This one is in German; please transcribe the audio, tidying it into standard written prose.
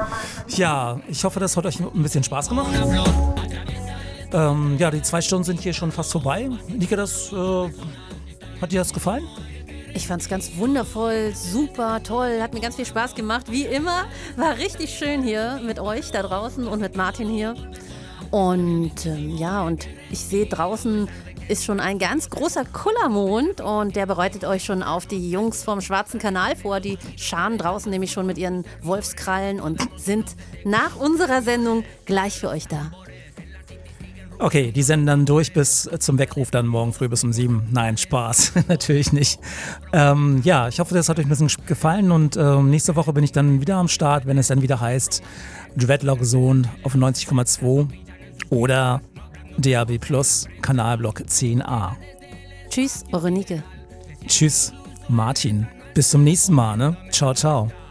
Ja, ich hoffe, das hat euch ein bisschen Spaß gemacht. Ja, die 2 Stunden sind hier schon fast vorbei. Nike, hat dir das gefallen? Ich fand's ganz wundervoll, super, toll, hat mir ganz viel Spaß gemacht. Wie immer, war richtig schön hier mit euch da draußen und mit Martin hier. Und und ich sehe draußen ist schon ein ganz großer Kullermond und der bereitet euch schon auf die Jungs vom Schwarzen Kanal vor. Die scharen draußen nämlich schon mit ihren Wolfskrallen und sind nach unserer Sendung gleich für euch da. Okay, die senden dann durch bis zum Weckruf dann morgen früh bis um 7. Nein, Spaß, natürlich nicht. Ja, ich hoffe, das hat euch ein bisschen gefallen und nächste Woche bin ich dann wieder am Start, wenn es dann wieder heißt Dreadlock Zone auf 90,2 oder DAB Plus Kanalblock 10a. Tschüss, eure Nike. Tschüss, Martin. Bis zum nächsten Mal, ne? Ciao, ciao.